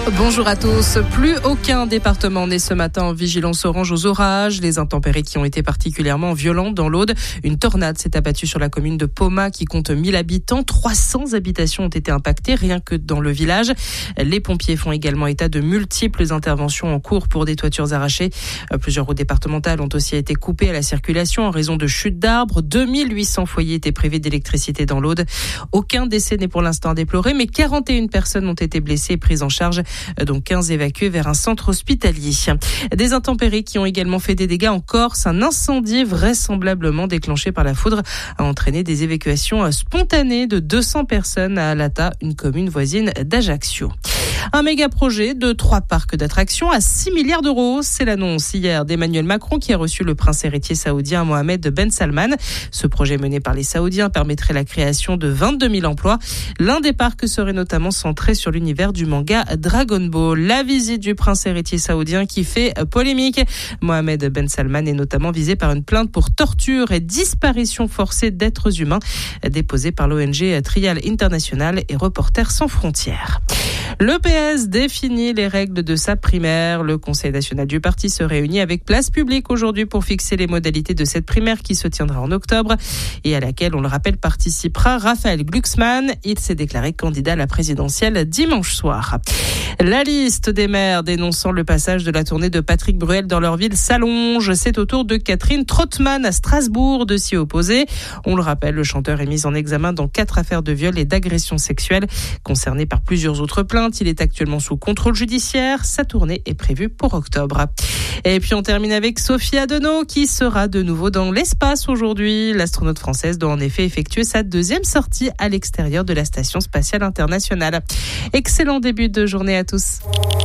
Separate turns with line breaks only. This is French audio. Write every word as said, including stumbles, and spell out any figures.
Bonjour à tous. Plus aucun département n'est ce matin en vigilance orange aux orages. Les intempéries qui ont été particulièrement violentes dans l'Aude. Une tornade s'est abattue sur la commune de Pomat qui compte mille habitants. trois cents habitations ont été impactées rien que dans le village. Les pompiers font également état de multiples interventions en cours pour des toitures arrachées. Plusieurs routes départementales ont aussi été coupées à la circulation en raison de chutes d'arbres. deux mille huit cents foyers étaient privés d'électricité dans l'Aude. Aucun décès n'est pour l'instant à déplorer, mais quarante et une personnes ont été blessées et prises en charge, dont quinze évacués vers un centre hospitalier. Des intempéries qui ont également fait des dégâts en Corse. Un incendie vraisemblablement déclenché par la foudre a entraîné des évacuations spontanées de deux cents personnes à Alata, une commune voisine d'Ajaccio. Un méga projet de trois parcs d'attractions à six milliards d'euros. C'est l'annonce hier d'Emmanuel Macron qui a reçu le prince héritier saoudien Mohamed Ben Salman. Ce projet mené par les Saoudiens permettrait la création de vingt-deux mille emplois. L'un des parcs serait notamment centré sur l'univers du manga Dragon Ball. La visite du prince héritier saoudien qui fait polémique. Mohamed Ben Salman est notamment visé par une plainte pour torture et disparition forcée d'êtres humains déposée par l'O N G Trial International et Reporters sans frontières. Le P S définit les règles de sa primaire. Le Conseil national du parti se réunit avec Place Publique aujourd'hui pour fixer les modalités de cette primaire qui se tiendra en octobre et à laquelle, on le rappelle, participera Raphaël Glucksmann. Il s'est déclaré candidat à la présidentielle dimanche soir. La liste des maires dénonçant le passage de la tournée de Patrick Bruel dans leur ville s'allonge. C'est au tour de Catherine Trottmann à Strasbourg de s'y opposer. On le rappelle, le chanteur est mis en examen dans quatre affaires de viol et d'agression sexuelle concernées par plusieurs autres plaintes. Il est actuellement sous contrôle judiciaire. Sa tournée est prévue pour octobre. Et puis on termine avec Sophie Adenau qui sera de nouveau dans l'espace aujourd'hui. L'astronaute française doit en effet effectuer sa deuxième sortie à l'extérieur de la Station spatiale internationale. Excellent début de journée à tous.